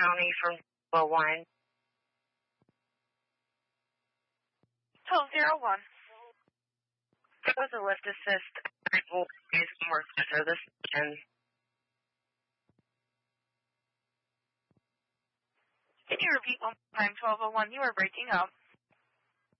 County from 1201. 1201. There was a lift assist at more service and Can you repeat one more time, 1201? You were breaking up.